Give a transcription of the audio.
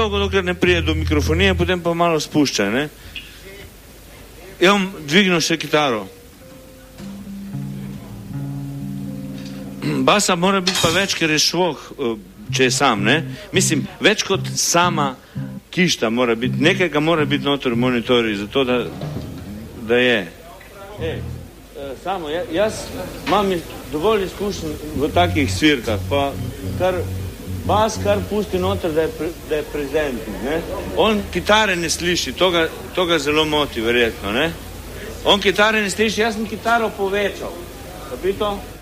dokler ne prije do mikrofonije, potem pa malo spušča, ne? Ja bom dvignil še kitaro. Basa mora biti pa več, ker je švoh, če je sam, ne? Mislim, več kot sama kišta mora biti, nekaj mora biti noter v monitorju, zato da je. Samo, jaz imam dovolj izkušen v takih svirkah, pa bas kar pusti noter, da je prezentni, ne? On kitare ne sliši, to ga zelo moti, verjetno, ne? On kitare ne sliši, jaz sem kitaro povečal. Kapito?